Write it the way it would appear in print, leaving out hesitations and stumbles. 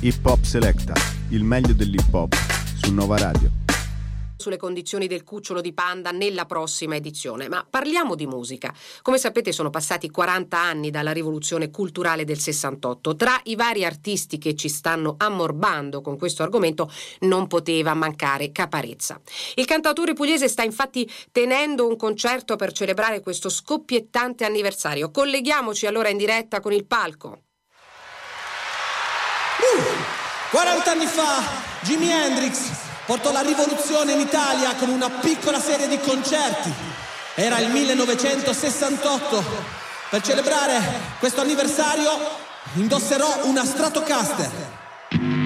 Hip Hop Selecta, il meglio dell'hip hop su Nova Radio. Sulle condizioni del cucciolo di Panda nella prossima edizione, ma parliamo di musica. Come sapete sono passati 40 anni dalla rivoluzione culturale del 68. Tra i vari artisti che ci stanno ammorbando con questo argomento non poteva mancare Caparezza. Il cantautore pugliese sta infatti tenendo un concerto per celebrare questo scoppiettante anniversario. Colleghiamoci allora in diretta con il palco. 40 anni fa Jimi Hendrix portò la rivoluzione in Italia con una piccola serie di concerti. Era il 1968. Per celebrare questo anniversario indosserò una Stratocaster.